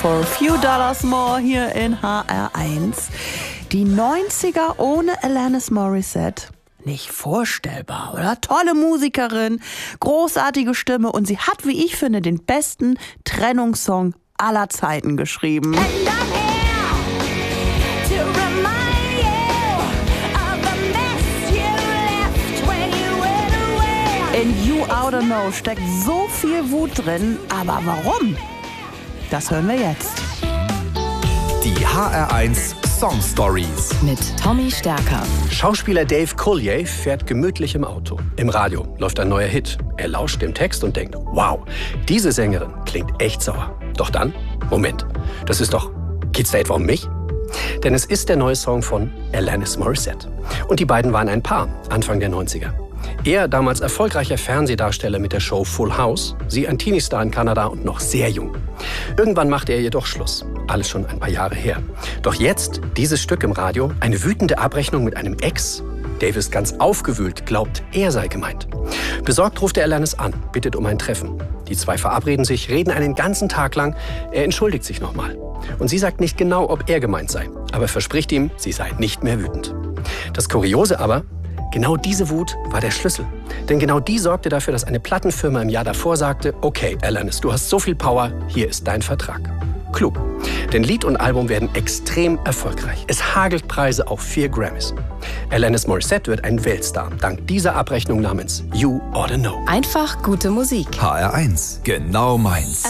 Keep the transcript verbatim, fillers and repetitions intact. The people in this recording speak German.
for a few dollars more hier in H R eins. Die neunziger ohne Alanis Morissette. Nicht vorstellbar, oder? Tolle Musikerin, großartige Stimme und sie hat, wie ich finde, den besten Trennungssong aller Zeiten geschrieben. In You Oughta Know steckt so viel Wut drin, aber warum? Das hören wir jetzt. Die H R eins Song Stories mit Tommy Stärker. Schauspieler Dave Coulier fährt gemütlich im Auto. Im Radio läuft ein neuer Hit. Er lauscht dem Text und denkt, wow, diese Sängerin klingt echt sauer. Doch dann, Moment, das ist doch, geht's da etwa um mich? Denn es ist der neue Song von Alanis Morissette. Und die beiden waren ein Paar, Anfang der neunziger. Er damals erfolgreicher Fernsehdarsteller mit der Show Full House, sie ein Teenie-Star in Kanada und noch sehr jung. Irgendwann machte er jedoch Schluss. Alles schon ein paar Jahre her. Doch jetzt, dieses Stück im Radio, eine wütende Abrechnung mit einem Ex. Dave ist ganz aufgewühlt, glaubt, er sei gemeint. Besorgt ruft er Alanis an, bittet um ein Treffen. Die zwei verabreden sich, reden einen ganzen Tag lang. Er entschuldigt sich nochmal. Und sie sagt nicht genau, ob er gemeint sei, aber verspricht ihm, sie sei nicht mehr wütend. Das Kuriose aber, genau diese Wut war der Schlüssel. Denn genau die sorgte dafür, dass eine Plattenfirma im Jahr davor sagte, okay, Alanis, du hast so viel Power, hier ist dein Vertrag. Klug. Denn Lied und Album werden extrem erfolgreich. Es hagelt Preise auf vier Grammys. Alanis Morissette wird ein Weltstar, dank dieser Abrechnung namens You Oughta Know. Einfach gute Musik. H R eins, genau meins.